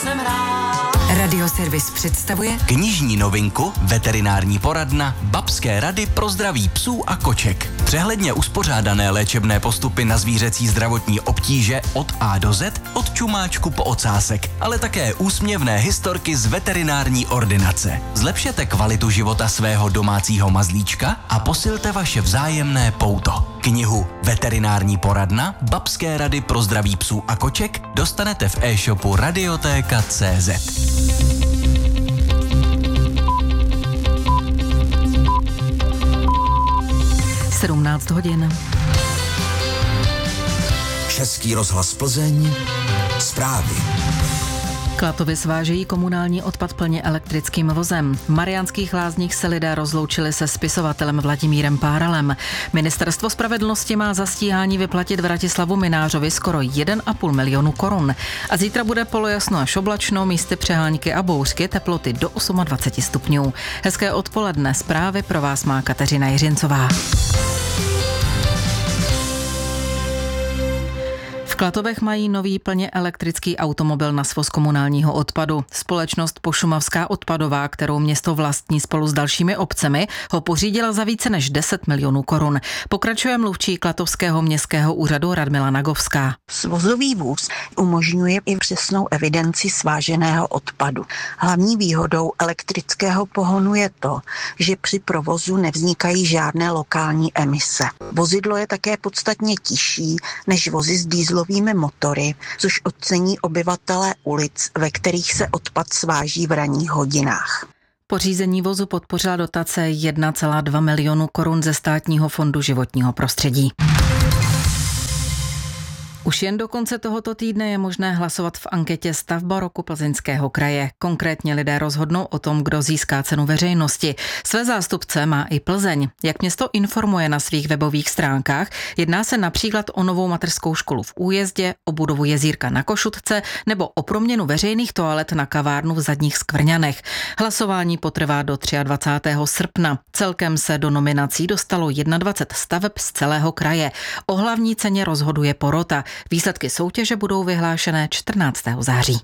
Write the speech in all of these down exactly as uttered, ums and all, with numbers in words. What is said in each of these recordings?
jsem rád. Radioservis představuje knižní novinku Veterinární poradna Babské rady pro zdraví psů a koček. Přehledně uspořádané léčebné postupy na zvířecí zdravotní obtíže od A do Z, od čumáčku po ocásek, ale také úsměvné historky z veterinární ordinace. Zlepšete kvalitu života svého domácího mazlíčka a posilte vaše vzájemné pouto. Knihu Veterinární poradna Babské rady pro zdraví psů a koček dostanete v e-shopu radiotéka tečka cé zet. sedmnáct hodin. Český rozhlas Plzeň, zprávy. Klatovy svážejí komunální odpad plně elektrickým vozem. V Mariánských Lázních se lidé rozloučili se spisovatelem Vladimírem Páralem. Ministerstvo spravedlnosti má za stíhání vyplatit Vratislavu Minářovi skoro jeden a půl milionu korun. A zítra bude polojasno až oblačno, místy přehánky a bouřky, teploty do dvacet osm stupňů. Hezké odpoledne, zprávy pro vás má Kateřina Jiřincová. V Klatovech mají nový plně elektrický automobil na svoz komunálního odpadu. Společnost Pošumavská odpadová, kterou město vlastní spolu s dalšími obcemi, ho pořídila za více než deset milionů korun. Pokračuje mluvčí Klatovského městského úřadu Radmila Nagovská. Svozový vůz umožňuje i přesnou evidenci sváženého odpadu. Hlavní výhodou elektrického pohonu je to, že při provozu nevznikají žádné lokální emise. Vozidlo je také podstatně tižší než vozy s dýzlovými motory, což ocení obyvatelé ulic, ve kterých se odpad sváží v ranních hodinách. Pořízení vozu podpořila dotace jedna celá dva milionu korun ze Státního fondu životního prostředí. Už jen do konce tohoto týdne je možné hlasovat v anketě Stavba roku Plzeňského kraje. Konkrétně lidé rozhodnou o tom, kdo získá cenu veřejnosti. Své zástupce má i Plzeň. Jak město informuje na svých webových stránkách, jedná se například o novou mateřskou školu v Újezdě, o budovu jezírka na Košutce nebo o proměnu veřejných toalet na kavárnu v Zadních Skvrňanech. Hlasování potrvá do dvacátého třetího srpna. Celkem se do nominací dostalo dvacet jedna staveb z celého kraje. O hlavní ceně rozhoduje porota. Výsledky soutěže budou vyhlášené čtrnáctého září.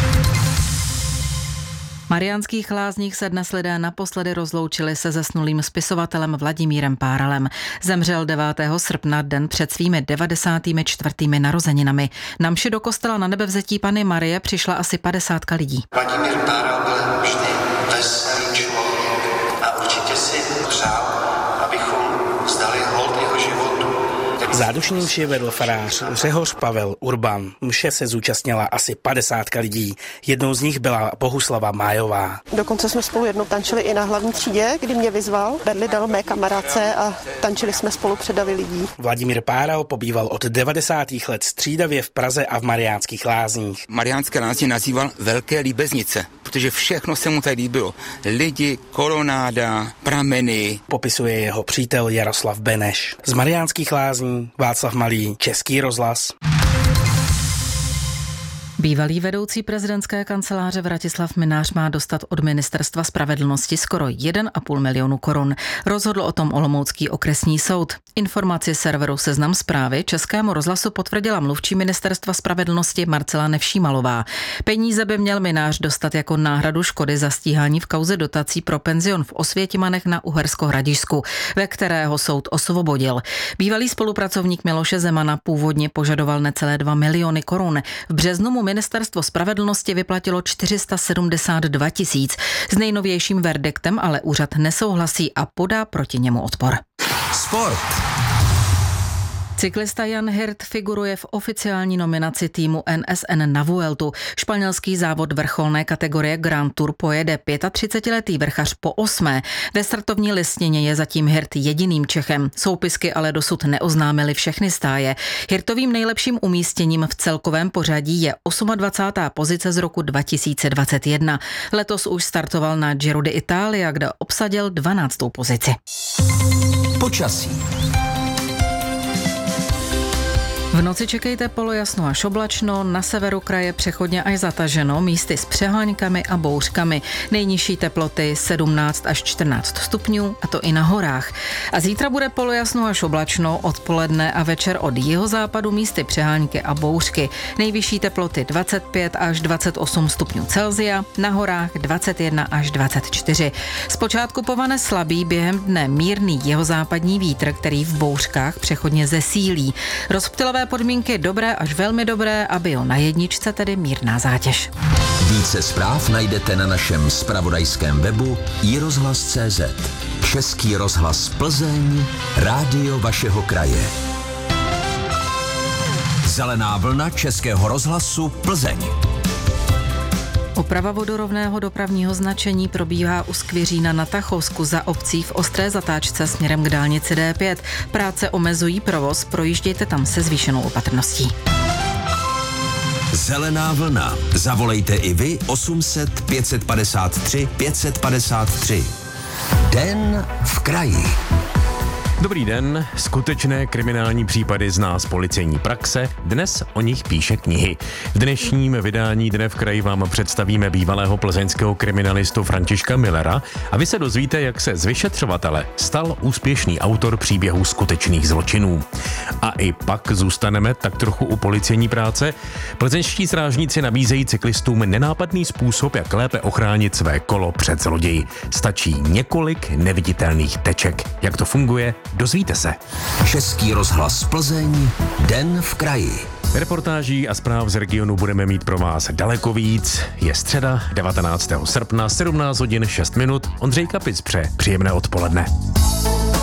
V Mariánských Lázních se dnes lidé naposledy rozloučili se zesnulým spisovatelem Vladimírem Páralem. Zemřel devátého srpna, den před svými devadesátými čtvrtými narozeninami. Na mši do kostela na Nebevzetí Panny Marie přišla asi padesátka lidí. Vladimír Páral byl vždy veselý člověk a určitě si přál, abychom vzdali hold jeho životu. Zádušní mši vedl farář Řehoř Pavel Urban. Mše se zúčastnila asi padesátka lidí. Jednou z nich byla Bohuslava Májová. Dokonce jsme spolu jednou tančili i na hlavní třídě, kdy mě vyzval. Berli dal mé kamarádce a tančili jsme spolu před davy lidí. Vladimír Páral pobýval od devadesátých let střídavě v Praze a v Mariánských Lázních. Mariánské Lázně nazýval Velké líbeznice, protože všechno se mu tady líbilo. Lidi, kolonáda, prameny. Popisuje jeho přítel Jaroslav Beneš. Z Mariánských Lázní Václav Malý, Český rozhlas. Bývalý vedoucí prezidentské kanceláře Vratislav Minář má dostat od Ministerstva spravedlnosti skoro jeden a půl milionu korun. Rozhodl o tom olomoucký okresní soud. Informaci serveru Seznam Zprávy Českému rozhlasu potvrdila mluvčí Ministerstva spravedlnosti Marcela Nevšímalová. Peníze by měl Minář dostat jako náhradu škody za stíhání v kauze dotací pro penzion v Osvětimanech na Uhersko-Hradišťsku, ve kterého soud osvobodil. Bývalý spolupracovník Miloše Zemana původně požadoval necelé dva miliony korun. V březnu mu Ministerstvo spravedlnosti vyplatilo čtyři sta sedmdesát dva tisíc. S nejnovějším verdiktem ale úřad nesouhlasí a podá proti němu odpor. Sport. Cyklista Jan Hirt figuruje v oficiální nominaci týmu N S N na Vueltu. Španělský závod vrcholné kategorie Grand Tour pojede třicetiletý vrchař po osmé. Ve startovní listině je zatím Hirt jediným Čechem. Soupisky ale dosud neoznámily všechny stáje. Hirtovým nejlepším umístěním v celkovém pořadí je dvacátá osmá pozice z roku dva tisíce dvacet jedna. Letos už startoval na Giro d'Italia, kde obsadil dvanáctou pozici. Počasí. V noci čekejte polojasno až oblačno, na severu kraje přechodně až zataženo, místy s přeháňkami a bouřkami. Nejnižší teploty sedmnáct až čtrnáct stupňů, a to i na horách. A zítra bude polojasno až oblačno, odpoledne a večer od jihozápadu místy přeháňky a bouřky. Nejvyšší teploty dvacet pět až dvacet osm stupňů Celsia, na horách dvacet jedna až dvacet čtyři. Zpočátku povane slabý, během dne mírný jihozápadní vítr, který v bouřkách přechodně zesílí. Rozptylové podmínky dobré až velmi dobré a bio na jedničce, tedy mírná zátěž. Více zpráv najdete na našem zpravodajském webu i rozhlas tečka cé zet. Český rozhlas Plzeň, rádio vašeho kraje. Zelená vlna Českého rozhlasu Plzeň. Oprava vodorovného dopravního značení probíhá u Skvěřína na Tachovsku za obcí v ostré zatáčce směrem k dálnici D pět. Práce omezují provoz, projíždějte tam se zvýšenou opatrností. Zelená vlna. Zavolejte i vy osm set pět set padesát tři pět set padesát tři. Den v kraji. Dobrý den, skutečné kriminální případy zná z policejní praxe, dnes o nich píše knihy. V dnešním vydání Dne v kraji vám představíme bývalého plzeňského kriminalistu Františka Millera a vy se dozvíte, jak se z vyšetřovatele stal úspěšný autor příběhů skutečných zločinů. A i pak zůstaneme tak trochu u policejní práce. Plzeňští strážníci nabízejí cyklistům nenápadný způsob, jak lépe ochránit své kolo před zloději. Stačí několik neviditelných teček. Jak to funguje? Dozvíte se. Český rozhlas Plzeň, Den v kraji. Reportáží a zpráv z regionu budeme mít pro vás daleko víc. Je středa, devatenáctého srpna, sedmnáct hodin šest minut. Ondřej Kapic pře, příjemné odpoledne.